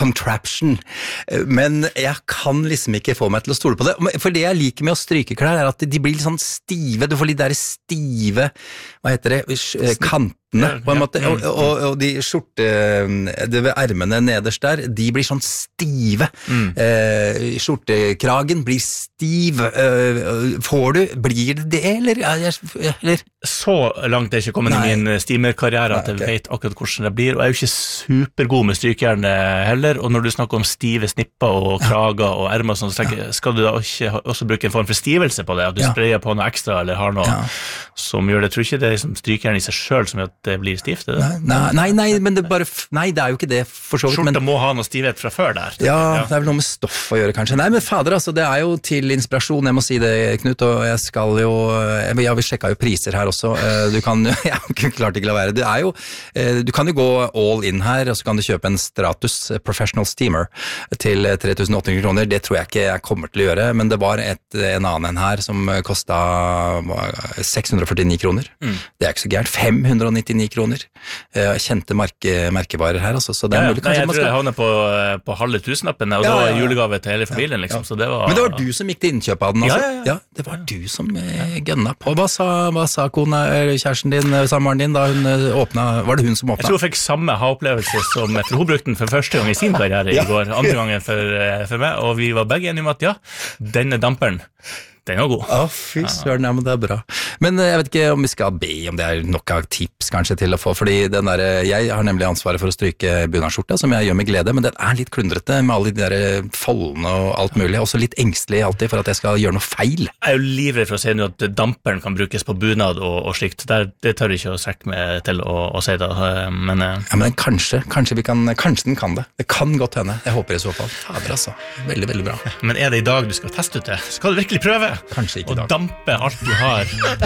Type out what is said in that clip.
contraption, men jeg kan liksom ikke få meg til å stole på det, for det jeg liker med å stryke klær at de blir litt sånn stive, du får litt der stive, hva heter det, kantene på en måte, og de ermene nederst der, de blir sånn stive, skjortekragen blir stiv, blir det, eller? Så langt er ikke kommet i min stimerkarriere at jeg vet akkurat hvordan det blir, og jeg er jo ikke supergod med strykejern heller, og når du snakker om stive snipper og krager og ermer, sånn, skal du da ikke også bruke en form for stivelse på det, at du sprayer på noe ekstra eller har noe som gjør det, tror ikke det er liksom strykejern i seg selv som gjør at det blir stivt, er det? Nei, men det bare, nei, det er jo ikke det for så vidt. Skjorta må ha noe stivhet fra før der. Ja, det er vel noe med stoff å gjøre kanskje. Nei, men fader, altså, det er jo til inspirasjon, jeg må si det, Knut, og jeg skal jo, vi sjekket jo priser her også, du kan, jeg har klart ikke la være, det er jo, du kan jo gå all in her, og så kan du kjøpe en Stratus Professional Steamer til 3.800 kroner, det tror jeg ikke jeg kommer til å gjøre, men det var en annen her som kostet 649 kroner. Det er ikke så gærent. 599 kroner. Kjente merkevarer her, altså, så det er mulig kanskje jeg tror jeg havner på halve tusenlappen, og det var julegave til hele familien, liksom, så det var... Men det var du som gikk til innkjøp av den, altså? Ja, det var du som gønna på. Hva sa kona, kjæresten din, samaren din, da hun åpnet? Var det hun som åpnet? Jeg tror hun fikk samme ha-opplevelse som, for hun brukte den for første gang i sin karriere i går, andre gangen for meg, og vi var begge enige om at denne damperen, den var god. Fy søren, ja, men det er bra. Men jeg vet ikke om vi skal be om det er nok av tips kanskje til å få, fordi jeg har nemlig ansvaret for å stryke bunadskjorta, som jeg gjør med glede, men den er litt klundrete med alle de der foldene og alt mulig, også litt engstelig alltid for at jeg skal gjøre noe feil. Jeg er jo livredd for å si nå at damperen kan brukes på bunad og slikt, det tør jeg ikke å strekke meg til å si da, men... Ja, men kanskje den kan det. Det kan godt hende. Jeg håper i så fall. Fader, altså. Veldig, veldig bra. Men er det i dag du skal teste ut det? Skal du virkelig prøve? Kanskje ikke i dag. Og dampe alt du har